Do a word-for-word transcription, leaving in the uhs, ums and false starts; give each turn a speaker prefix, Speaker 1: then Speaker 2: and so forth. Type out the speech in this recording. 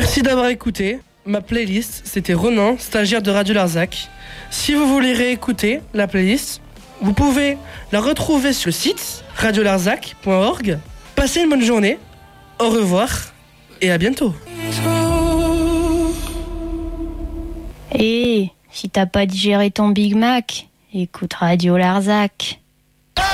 Speaker 1: Merci d'avoir écouté. Ma playlist, c'était Ronan, stagiaire de Radio Larzac. Si vous voulez réécouter la playlist, vous pouvez la retrouver sur le site radio larzac point org. Passez une bonne journée, au revoir et à bientôt.
Speaker 2: Et si t'as pas digéré ton Big Mac, écoute Radio Larzac.